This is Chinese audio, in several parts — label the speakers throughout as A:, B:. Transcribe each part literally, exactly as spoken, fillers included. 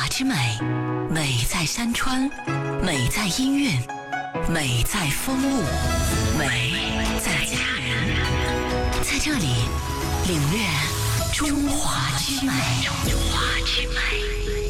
A: 华之美，美在山川，美在音韵，美在风物，美在家人。在这里领略中华之美。中华之美。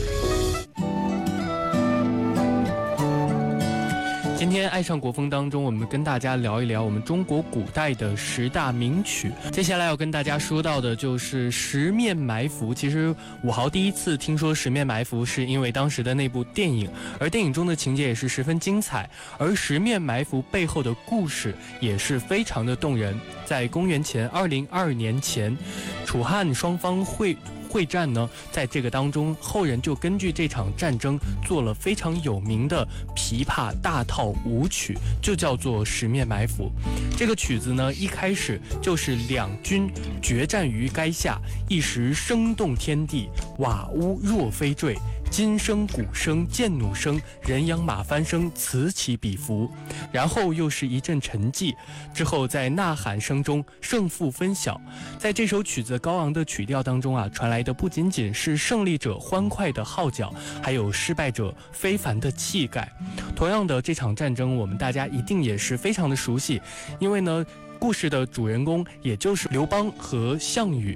B: 今天爱上国风当中，我们跟大家聊一聊我们中国古代的十大名曲。接下来要跟大家说到的就是十面埋伏。其实武豪第一次听说十面埋伏是因为当时的那部电影，而电影中的情节也是十分精彩，而十面埋伏背后的故事也是非常的动人。在公元前二零二二年前，楚汉双方会会战呢，在这个当中，后人就根据这场战争做了非常有名的琵琶大套舞曲，就叫做十面埋伏。这个曲子呢，一开始就是两军决战于垓下，一时声动天地，瓦屋若飞坠。金声、鼓声、剑弩声、人仰马翻声，此起彼伏。然后又是一阵沉寂，之后在呐喊声中胜负分晓。在这首曲子高昂的曲调当中啊，传来的不仅仅是胜利者欢快的号角，还有失败者非凡的气概。同样的，这场战争我们大家一定也是非常的熟悉，因为呢，故事的主人公也就是刘邦和项羽。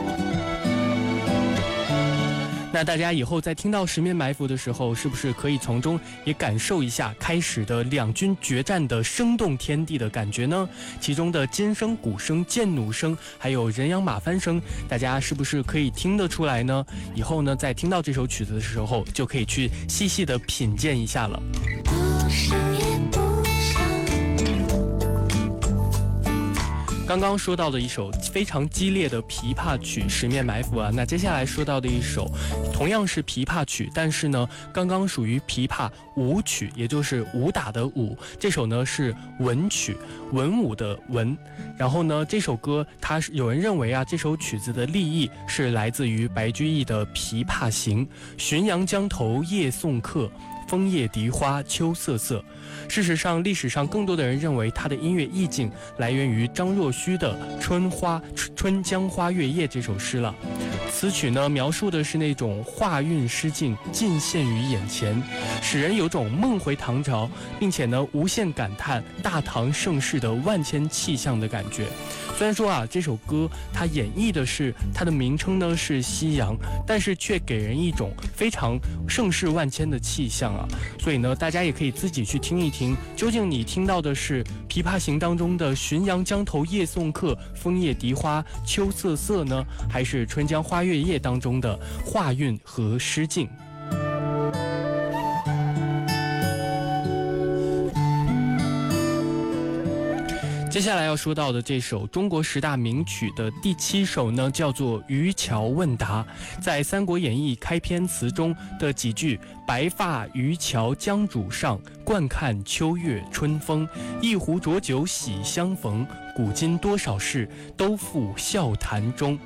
B: 那大家以后在听到十面埋伏的时候，是不是可以从中也感受一下开始的两军决战的声动天地的感觉呢？其中的金声、鼓声、剑弩声，还有人仰马翻声，大家是不是可以听得出来呢？以后呢，在听到这首曲子的时候，就可以去细细的品鉴一下了。刚刚说到的一首非常激烈的琵琶曲《十面埋伏》啊，那接下来说到的一首同样是琵琶曲，但是呢，刚刚属于琵琶舞曲，也就是武打的武。这首呢是文曲，文武的文。然后呢，这首歌它是有人认为啊，这首曲子的立意是来自于白居易的《琵琶行》，浔阳江头夜送客。枫叶荻花秋瑟瑟。事实上，历史上更多的人认为它的音乐意境来源于张若虚的《春花春江花月夜》这首诗了。此曲呢，描述的是那种画韵诗境尽现于眼前，使人有种梦回唐朝，并且呢，无限感叹大唐盛世的万千气象的感觉。虽然说啊，这首歌它演绎的是它的名称呢是夕阳，但是却给人一种非常盛世万千的气象啊。所以呢，大家也可以自己去听一听，究竟你听到的是《琵琶行》当中的浔阳江头夜送客，枫叶荻花秋瑟瑟呢，还是春江花月夜当中的画韵和诗境？接下来要说到的这首中国十大名曲的第七首呢，叫做《渔樵问答》。在《三国演义》开篇词中的几句“白发渔樵江渚上，惯看秋月春风。一壶浊酒喜相逢，古今多少事，都付笑谈中”。